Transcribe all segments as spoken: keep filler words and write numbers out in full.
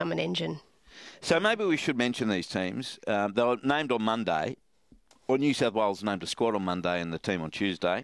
become an engine. So maybe we should mention these teams. Um, they were named on Monday, or New South Wales named a squad on Monday and the team on Tuesday.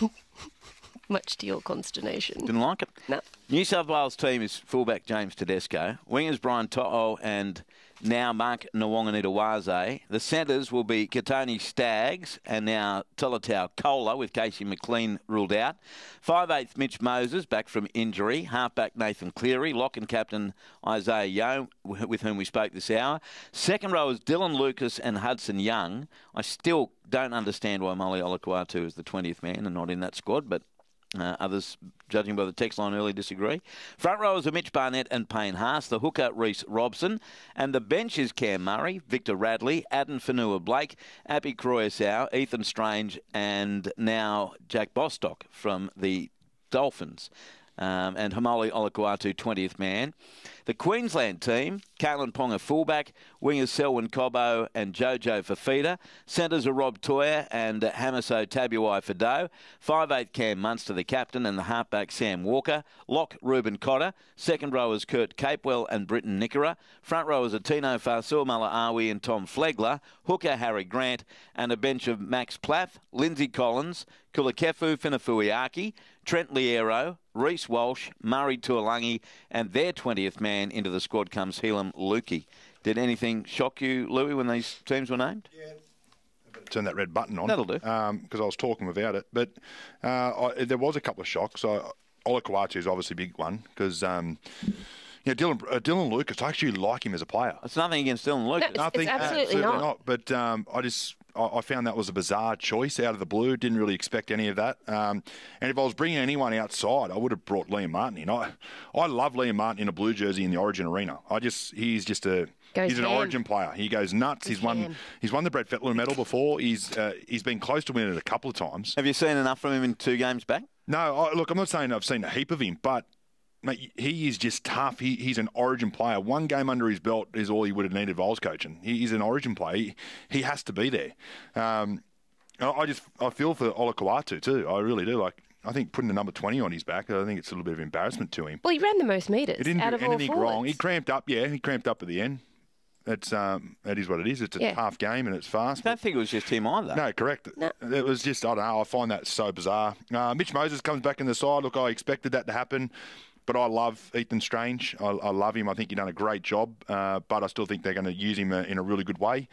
Much to your consternation. Didn't like it? No. New South Wales team is fullback James Tedesco, wingers Brian To'o and now Mark Nwonganitawaze. The centres will be Katoni Staggs and now Tolatau Kola with Casey McLean ruled out. five eighth Mitch Moses back from injury. Halfback Nathan Cleary. Lock and captain Isaiah Yeo, with whom we spoke this hour. Second row is Dylan Lucas and Hudson Young. I still don't understand why Molly Olakuatu is the twentieth man and not in that squad, but Uh, others, judging by the text line early, disagree. Front rowers are Mitch Barnett and Payne Haas. The hooker, Reece Robson. And the bench is Cam Murray, Victor Radley, Aden Fanua-Blake, Api Croyasau, Ethan Strange, and now Jack Bostock from the Dolphins. Um, and Hamoli Olakuatu, twentieth man. The Queensland team, Caitlin Ponga fullback, wingers Selwyn Cobbo and Jojo Fafita. Centres are Rob Toya and uh, Hamiso Tabuai Fado. five eighth Cam Munster, the captain, and the halfback Sam Walker. Lock Ruben Cotter. Second rowers Kurt Capewell and Britton Nickera. Front rowers are Tino Fasua Malaawi and Tom Flegler. Hooker Harry Grant. And a bench of Max Plath, Lindsay Collins, Kulakefu Finafuiaki, Trent Liero, Reece Walsh, Murray Tuolangi, and their twentieth man into the squad comes Helam Lukey. Did anything shock you, Louis, when these teams were named? Yeah. Turn that red button on. That'll do. Because um, I was talking about it. But uh, I, there was a couple of shocks. So, Olakuatu is obviously a big one because... Um, Yeah, Dylan, uh, Dylan Lucas, I actually like him as a player. It's nothing against Dylan Lucas. No, it's, it's absolutely, absolutely not. not. But um, I just I, I found that was a bizarre choice out of the blue. Didn't really expect any of that. Um, and if I was bringing anyone outside, I would have brought Liam Martin in. I, I love Liam Martin in a blue jersey in the Origin arena. I just he's just a goes he's an ham. Origin player. He goes nuts. Goes he's won ham. he's won the Brett Fettler medal before. He's uh, he's been close to winning it a couple of times. Have you seen enough from him in two games back? No, I, look, I'm not saying I've seen a heap of him, but. Mate, he is just tough. He, he's an Origin player. One game under his belt is all he would have needed if I was coaching. He, he's an Origin player. He, he has to be there. Um, I, I just I feel for Olakuatu too. I really do. Like I think putting the number twenty on his back, I think it's a little bit of embarrassment to him. Well, he ran the most metres He didn't out do of all anything forwards. wrong. He cramped up. Yeah, he cramped up at the end. That's um, that is what it is. It's a Yeah. tough game and it's fast. I don't think it was just him either. No, correct. No. It was just, I don't know, I find that so bizarre. Uh, Mitch Moses comes back in the side. Look, I expected that to happen. But I love Ethan Strange. I, I love him. I think he's done a great job. Uh, but I still think they're going to use him uh, in a really good way.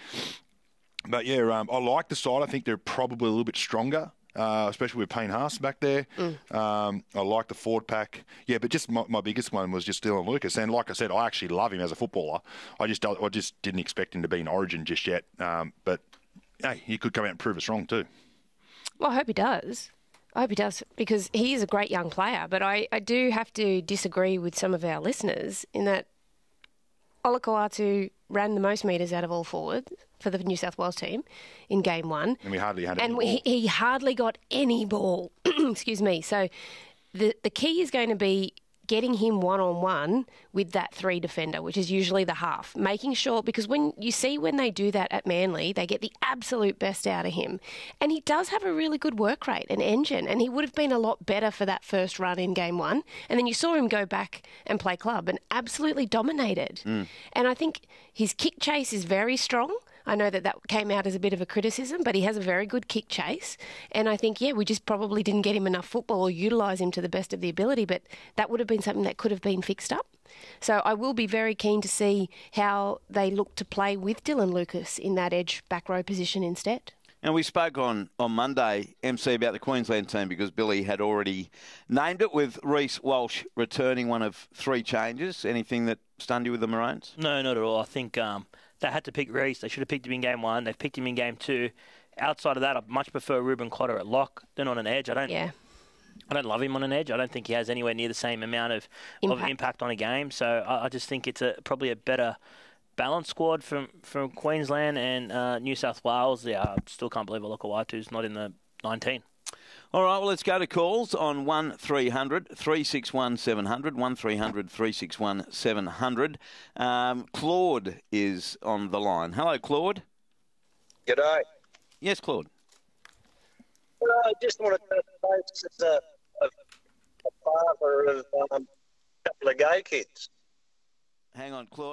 But, yeah, um, I like the side. I think they're probably a little bit stronger, uh, especially with Payne Haas back there. Mm. Um, I like the forward pack. Yeah, but just my, my biggest one was just Dylan Lucas. And like I said, I actually love him as a footballer. I just I just didn't expect him to be in Origin just yet. Um, but, hey, he could come out and prove us wrong too. Well, I hope he does. I hope he does, because he is a great young player. But I, I do have to disagree with some of our listeners in that Olakuatu ran the most metres out of all forwards for the New South Wales team in game one. And we hardly had And any we, ball. he hardly got any ball. Excuse me. So the the key is going to be getting him one-on-one with that three defender, which is usually the half, making sure, because when you see when they do that at Manly, they get the absolute best out of him. And he does have a really good work rate, an engine, and he would have been a lot better for that first run in game one. And then you saw him go back and play club and absolutely dominated. Mm. And I think his kick chase is very strong. I know that that came out as a bit of a criticism, but he has a very good kick chase. And I think, yeah, we just probably didn't get him enough football or utilise him to the best of the ability, but that would have been something that could have been fixed up. So I will be very keen to see how they look to play with Dylan Lucas in that edge back row position instead. And we spoke on, on Monday, M C, about the Queensland team because Billy had already named it with Reece Walsh returning one of three changes. Anything that stunned you with the Maroons? No, not at all. I think um, they had to pick Reece. They should have picked him in game one. They've picked him in game two. Outside of that, I much prefer Ruben Cotter at lock than on an edge. I don't. Yeah. I don't love him on an edge. I don't think he has anywhere near the same amount of impact, of impact on a game. So I, I just think it's a probably a better balanced squad from, from Queensland and uh, New South Wales. Yeah, I still can't believe Olakuatu's not in the nineteen. All right, well, let's go to calls on one three hundred, three six one, seven hundred, one three hundred, three six one, seven hundred. Um, Claude is on the line. Hello, Claude. G'day. Yes, Claude. Well, I just wanted to know as a, a, a father of um, a couple of gay kids. hang on, Claude.